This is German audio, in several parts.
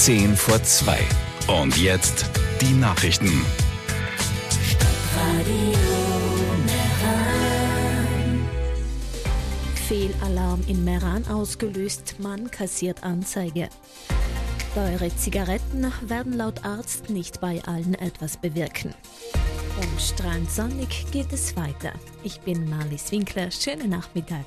10:10. Und jetzt die Nachrichten. Fehlalarm in Meran ausgelöst, Mann kassiert Anzeige. Teure Zigaretten werden laut Arzt nicht bei allen etwas bewirken. Um strahlend sonnig geht es weiter. Ich bin Marlies Winkler, schönen Nachmittag.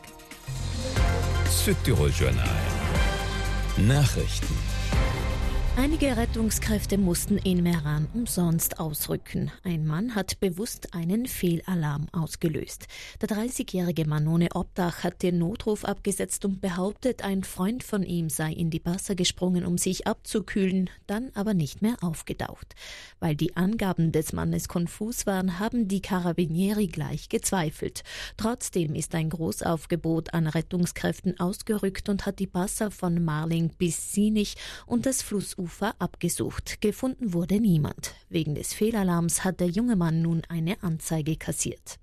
Südtirol Journal. Nachrichten. Einige Rettungskräfte mussten in Meran umsonst ausrücken. Ein Mann hat bewusst einen Fehlalarm ausgelöst. Der 30-jährige Mann ohne Obdach hat den Notruf abgesetzt und behauptet, ein Freund von ihm sei in die Wasser gesprungen, um sich abzukühlen, dann aber nicht mehr aufgetaucht. Weil die Angaben des Mannes konfus waren, haben die Carabinieri gleich gezweifelt. Trotzdem ist ein Großaufgebot an Rettungskräften ausgerückt und hat die Passer von Marling bis Sinich und das Flussufer abgesucht. Gefunden wurde niemand. Wegen des Fehlalarms hat der junge Mann nun eine Anzeige kassiert.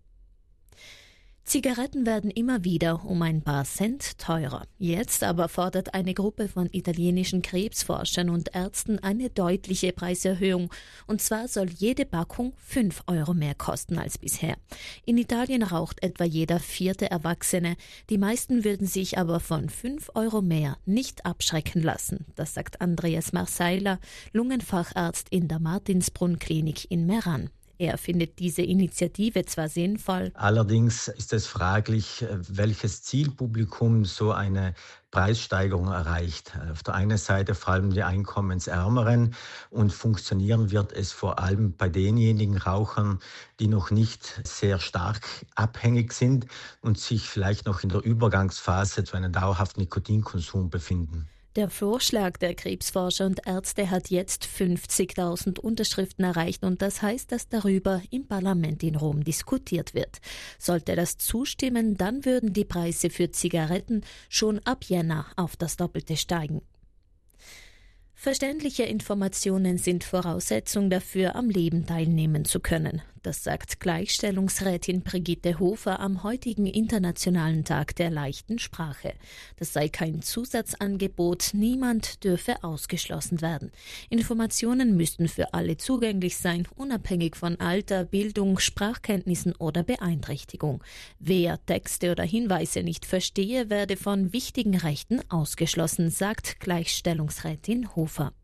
Zigaretten werden immer wieder um ein paar Cent teurer. Jetzt aber fordert eine Gruppe von italienischen Krebsforschern und Ärzten eine deutliche Preiserhöhung. Und zwar soll jede Packung 5 Euro mehr kosten als bisher. In Italien raucht etwa jeder 4. Erwachsene. Die meisten würden sich aber von 5 Euro mehr nicht abschrecken lassen. Das sagt Andreas Marsaila, Lungenfacharzt in der Martinsbrunn-Klinik in Meran. Er findet diese Initiative zwar sinnvoll. Allerdings ist es fraglich, welches Zielpublikum so eine Preissteigerung erreicht. Auf der einen Seite vor allem die Einkommensärmeren und funktionieren wird es vor allem bei denjenigen Rauchern, die noch nicht sehr stark abhängig sind und sich vielleicht noch in der Übergangsphase zu einem dauerhaften Nikotinkonsum befinden. Der Vorschlag der Krebsforscher und Ärzte hat jetzt 50.000 Unterschriften erreicht und das heißt, dass darüber im Parlament in Rom diskutiert wird. Sollte das zustimmen, dann würden die Preise für Zigaretten schon ab Jänner auf das Doppelte steigen. Verständliche Informationen sind Voraussetzung dafür, am Leben teilnehmen zu können. Das sagt Gleichstellungsrätin Brigitte Hofer am heutigen Internationalen Tag der leichten Sprache. Das sei kein Zusatzangebot, niemand dürfe ausgeschlossen werden. Informationen müssten für alle zugänglich sein, unabhängig von Alter, Bildung, Sprachkenntnissen oder Beeinträchtigung. Wer Texte oder Hinweise nicht verstehe, werde von wichtigen Rechten ausgeschlossen, sagt Gleichstellungsrätin Hofer.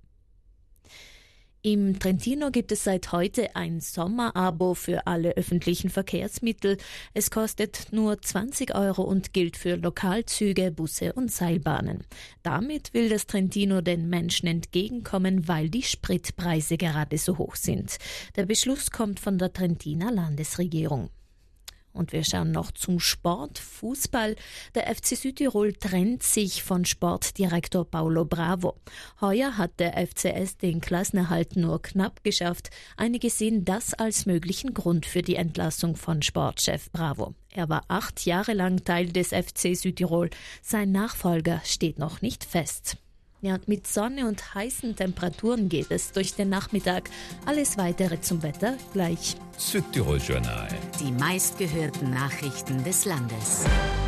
Im Trentino gibt es seit heute ein Sommerabo für alle öffentlichen Verkehrsmittel. Es kostet nur 20 Euro und gilt für Lokalzüge, Busse und Seilbahnen. Damit will das Trentino den Menschen entgegenkommen, weil die Spritpreise gerade so hoch sind. Der Beschluss kommt von der Trentiner Landesregierung. Und wir schauen noch zum Sport, Fußball. Der FC Südtirol trennt sich von Sportdirektor Paulo Bravo. Heuer hat der FCS den Klassenerhalt nur knapp geschafft. Einige sehen das als möglichen Grund für die Entlassung von Sportchef Bravo. Er war 8 Jahre lang Teil des FC Südtirol. Sein Nachfolger steht noch nicht fest. Ja, und mit Sonne und heißen Temperaturen geht es durch den Nachmittag. Alles Weitere zum Wetter gleich. Südtirol Journal. Die meistgehörten Nachrichten des Landes.